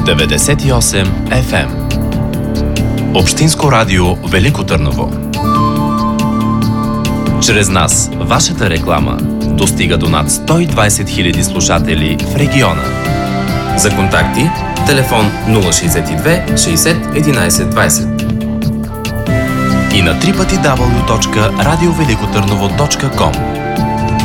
98 FM. Общинско радио Велико Търново. Чрез нас, вашата реклама достига до над 120 000 слушатели в региона. За контакти, телефон 062 60 11 20 и на www.radiovelikotърново.com.